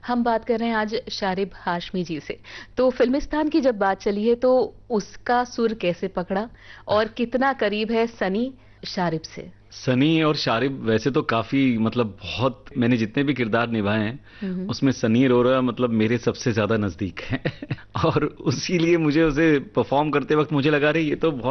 हम बात कर रहे हैं आज शारिब हाशमी जी से। तो फिल्मिस्तान की जब बात चली है तो उसका सुर कैसे पकड़ा और कितना करीब है सनी शारिब से? सनी और शारिब वैसे तो काफी मतलब बहुत मैंने जितने भी किरदार निभाए हैं हम्म। उसमें सनी अरोरा मतलब मेरे सबसे ज्यादा नजदीक है और उसी लिए मुझे उसे परफॉर्म करते वक्त मुझे लगा रही ये तो बहुत